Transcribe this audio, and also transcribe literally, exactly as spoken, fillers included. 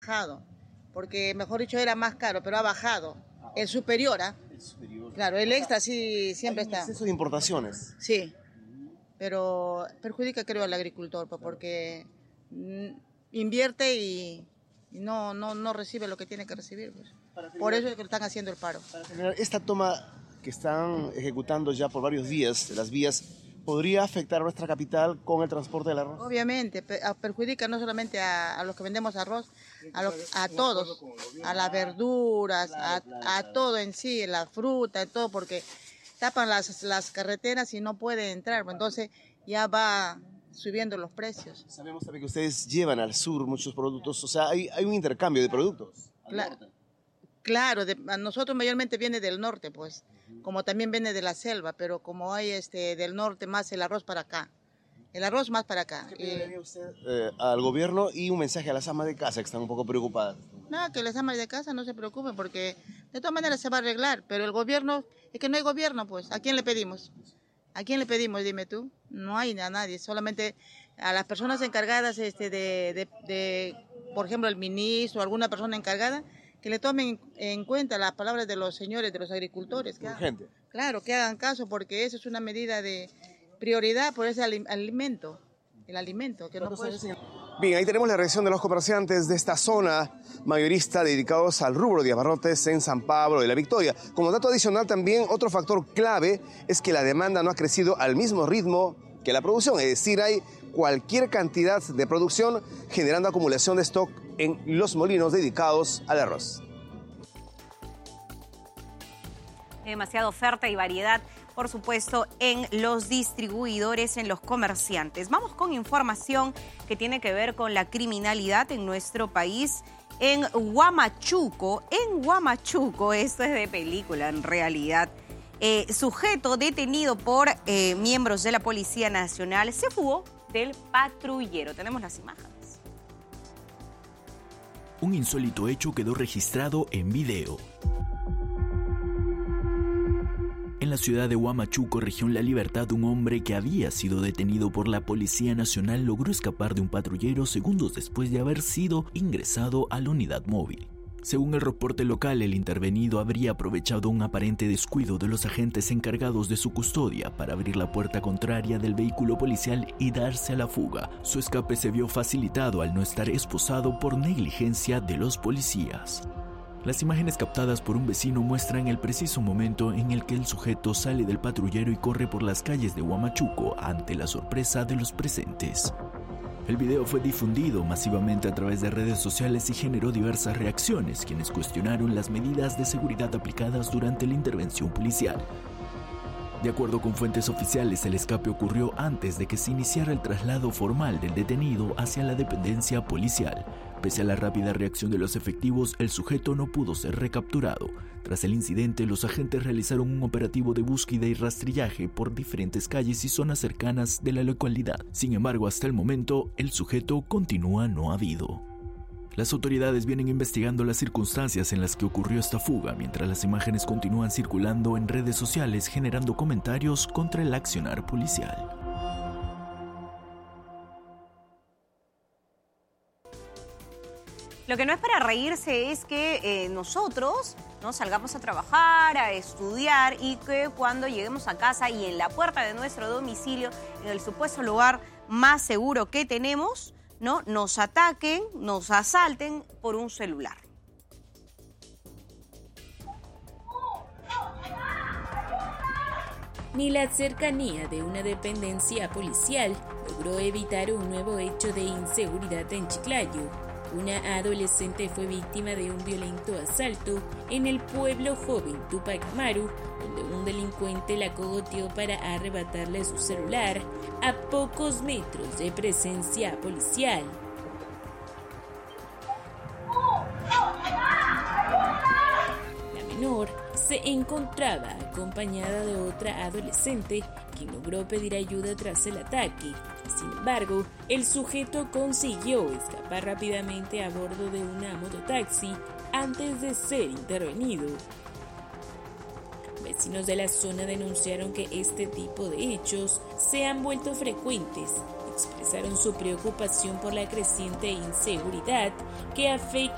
bajado, porque mejor dicho era más caro, pero ha bajado. El superior, ¿ah? ¿eh? El superior. Claro, el extra sí siempre está. ¿Hay un exceso de importaciones? Sí, pero perjudica creo al agricultor, porque invierte y no, no, no recibe lo que tiene que recibir. Pues. Por eso es que están haciendo el paro. Para terminar, esta toma que están ejecutando ya por varios días de las vías, ¿podría afectar a nuestra capital con el transporte del arroz? Obviamente, perjudica no solamente a, a los que vendemos arroz, a, lo, a todos, a las verduras, a, a todo en sí, la fruta, todo, porque tapan las, las carreteras y no pueden entrar, entonces ya va subiendo los precios. Sabemos también que ustedes llevan al sur muchos productos, o sea, hay, hay un intercambio de productos al claro, norte. Claro, de, a nosotros mayormente viene del norte, pues, como también viene de la selva, pero como hay este del norte más el arroz para acá, el arroz más para acá. ¿Qué pediría usted eh, al gobierno y un mensaje a las amas de casa que están un poco preocupadas? No, que las amas de casa no se preocupen porque de todas maneras se va a arreglar, pero el gobierno, es que no hay gobierno, pues, ¿a quién le pedimos? ¿A quién le pedimos, dime tú? No hay a nadie, solamente a las personas encargadas este, de, de, de, por ejemplo, el ministro o alguna persona encargada, que le tomen en cuenta las palabras de los señores, de los agricultores. Que hagan, claro, que hagan caso, porque eso es una medida de prioridad por ese alimento, el alimento. Que no puede... Bien, ahí tenemos la reacción de los comerciantes de esta zona mayorista dedicados al rubro de abarrotes en San Pablo de la Victoria. Como dato adicional también, otro factor clave es que la demanda no ha crecido al mismo ritmo que la producción, es decir, hay cualquier cantidad de producción generando acumulación de stock en los molinos dedicados al arroz. Demasiada oferta y variedad, por supuesto, en los distribuidores, en los comerciantes. Vamos con información que tiene que ver con la criminalidad en nuestro país. En Huamachuco, en Huamachuco, esto es de película en realidad, eh, sujeto detenido por eh, miembros de la Policía Nacional se fugó del patrullero. Tenemos las imágenes. Un insólito hecho quedó registrado en video. En la ciudad de Huamachuco, región La Libertad, un hombre que había sido detenido por la Policía Nacional logró escapar de un patrullero segundos después de haber sido ingresado a la unidad móvil. Según el reporte local, el intervenido habría aprovechado un aparente descuido de los agentes encargados de su custodia para abrir la puerta contraria del vehículo policial y darse a la fuga. Su escape se vio facilitado al no estar esposado por negligencia de los policías. Las imágenes captadas por un vecino muestran el preciso momento en el que el sujeto sale del patrullero y corre por las calles de Huamachuco ante la sorpresa de los presentes. El video fue difundido masivamente a través de redes sociales y generó diversas reacciones, quienes cuestionaron las medidas de seguridad aplicadas durante la intervención policial. De acuerdo con fuentes oficiales, el escape ocurrió antes de que se iniciara el traslado formal del detenido hacia la dependencia policial. Pese a la rápida reacción de los efectivos, el sujeto no pudo ser recapturado. Tras el incidente, los agentes realizaron un operativo de búsqueda y rastrillaje por diferentes calles y zonas cercanas de la localidad. Sin embargo, hasta el momento, el sujeto continúa no habido. Las autoridades vienen investigando las circunstancias en las que ocurrió esta fuga, mientras las imágenes continúan circulando en redes sociales generando comentarios contra el accionar policial. Lo que no es para reírse es que eh, nosotros no salgamos a trabajar, a estudiar y que cuando lleguemos a casa y en la puerta de nuestro domicilio, en el supuesto lugar más seguro que tenemos, ¿no?, nos ataquen, nos asalten por un celular. Ni la cercanía de una dependencia policial logró evitar un nuevo hecho de inseguridad en Chiclayo. Una adolescente fue víctima de un violento asalto en el pueblo joven Tupac Amaru, donde un delincuente la cogoteó para arrebatarle su celular a pocos metros de presencia policial. La menor se encontraba acompañada de otra adolescente, quien logró pedir ayuda tras el ataque. Sin embargo, el sujeto consiguió escapar rápidamente a bordo de una mototaxi antes de ser intervenido. Vecinos de la zona denunciaron que este tipo de hechos se han vuelto frecuentes. Expresaron su preocupación por la creciente inseguridad que afecta